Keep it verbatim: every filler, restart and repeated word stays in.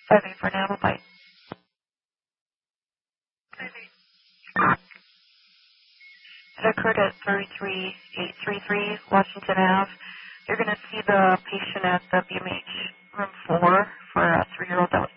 five eight for now. Bye. It occurred at thirty-three eight thirty-three Washington Avenue. You're going to see the patient at the B M H room four for a three-year-old that was